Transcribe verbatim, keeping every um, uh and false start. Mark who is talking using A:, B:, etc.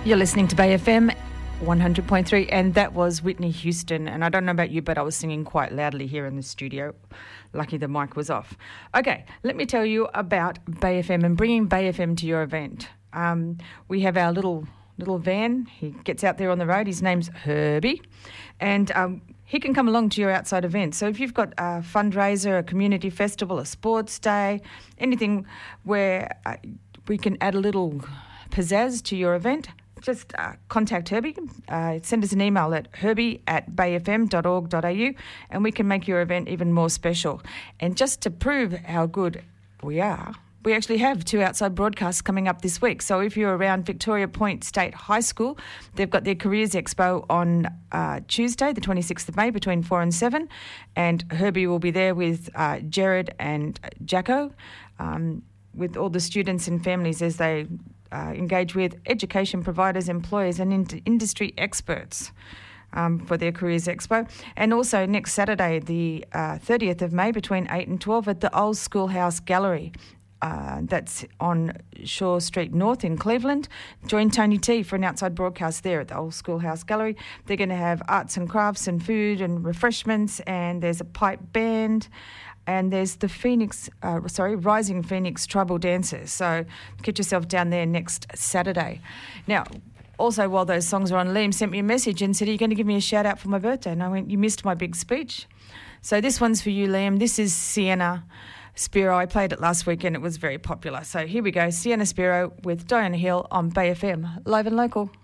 A: You're listening to Bay F M one hundred point three, and that was Whitney Houston. And I don't know about you, but I was singing quite loudly here in the studio. Lucky the mic was off. Okay, let me tell you about Bay F M and bringing Bay F M to your event. Um, we have our little little van. He gets out there on the road. His name's Herbie, and um, he can come along to your outside event. So if you've got a fundraiser, a community festival, a sports day, anything where uh, we can add a little pizzazz to your event, just uh, contact Herbie. Uh, send us an email at herbie at bay f m dot org dot a u and we can make your event even more special. And just to prove how good we are, we actually have two outside broadcasts coming up this week. So if you're around Victoria Point State High School, they've got their Careers Expo on uh, Tuesday, the twenty-sixth of May, between four and seven. And Herbie will be there with uh, Jared and Jacko, um, with all the students and families as they Uh, engage with education providers, employers and in- industry experts um, for their Careers Expo. And also next Saturday, the uh, thirtieth of May, between eight and twelve at the Old Schoolhouse Gallery. Uh, that's on Shaw Street North in Cleveland. Join Tony T for an outside broadcast there at the Old Schoolhouse Gallery. They're going to have arts and crafts and food and refreshments, and there's a pipe band. And there's the Phoenix, uh, sorry, Rising Phoenix Tribal Dancers. So get yourself down there next Saturday. Now, also while those songs are on, Liam sent me a message and said, are you going to give me a shout out for my birthday? And I went, you missed my big speech. So this one's for you, Liam. This is Sienna Spiro. I played it last week and it was very popular. So here we go, Sienna Spiro with Diana Hill on Bay F M, live and local.